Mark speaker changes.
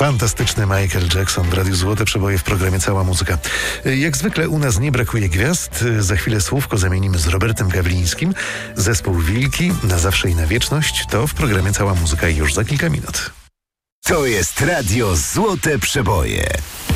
Speaker 1: Fantastyczny Michael Jackson w Radiu Złote Przeboje w programie Cała Muzyka. Jak zwykle u nas nie brakuje gwiazd. Za chwilę słówko zamienimy z Robertem Gawlińskim. Zespół Wilki na zawsze i na wieczność to w programie Cała Muzyka już za kilka minut.
Speaker 2: To jest Radio Złote Przeboje.